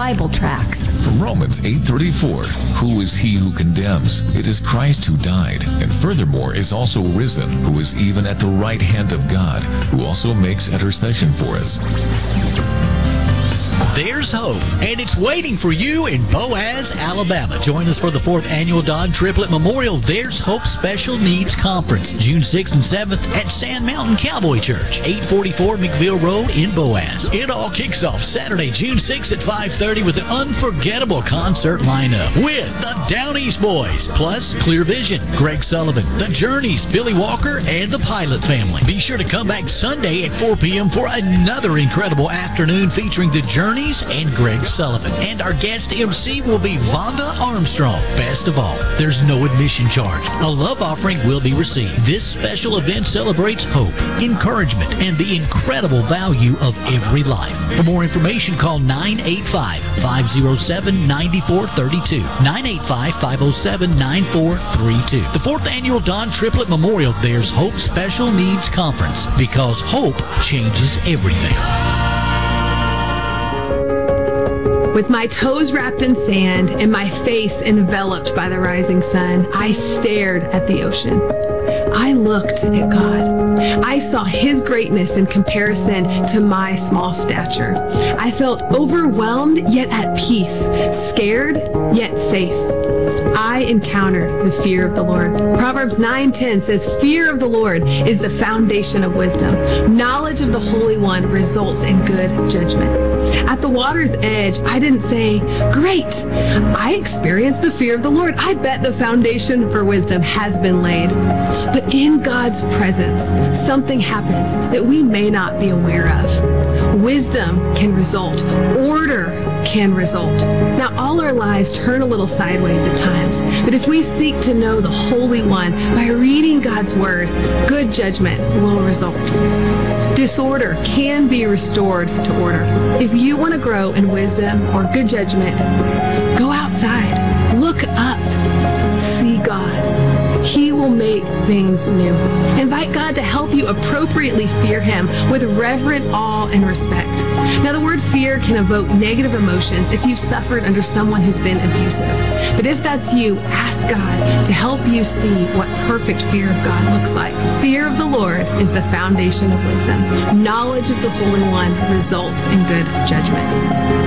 Bible tracts. Romans 8:34. Who is he who condemns? It is Christ who died, and furthermore is also risen, who is even at the right hand of God, who also makes intercession for us. There's hope, and it's waiting for you in Boaz, Alabama. Join us for the 4th Annual Don Triplett Memorial There's Hope Special Needs Conference, June 6th and 7th at Sand Mountain Cowboy Church, 844 McVille Road in Boaz. It all kicks off Saturday, June 6th at 5:30 with an unforgettable concert lineup with the Down East Boys, plus Clear Vision, Greg Sullivan, The Journeys, Billy Walker, and the Pilot Family. Be sure to come back Sunday at 4 p.m. for another incredible afternoon featuring The Journeys and Greg Sullivan. And our guest MC will be Vonda Armstrong. Best of all, there's no admission charge. A love offering will be received. This special event celebrates hope, encouragement, and the incredible value of every life. For more information, call 985-507-9432. 985-507-9432. The 4th Annual Don Triplett Memorial There's Hope Special Needs Conference, because hope changes everything. With my toes wrapped in sand and my face enveloped by the rising sun, I stared at the ocean. I looked at God. I saw His greatness in comparison to my small stature. I felt overwhelmed yet at peace, scared yet safe. I encountered the fear of the Lord. Proverbs 9:10 says, "Fear of the Lord is the foundation of wisdom. Knowledge of the Holy One results in good judgment." At the water's edge, I didn't say, "Great, I experienced the fear of the Lord. I bet the foundation for wisdom has been laid." But in God's presence, something happens that we may not be aware of. Wisdom can result. Order can result. Now, all our lives turn a little sideways at times, but if we seek to know the Holy One by reading God's Word, good judgment will result. Disorder can be restored to order. If you want to grow in wisdom or good judgment, go outside, look up, see God. He will make things new. Invite God to help you appropriately fear Him with reverent awe and respect. Now, the word fear can evoke negative emotions if you've suffered under someone who's been abusive. But if that's you, ask God to help you see what perfect fear of God looks like. Fear of the Lord is the foundation of wisdom. Knowledge of the Holy One results in good judgment.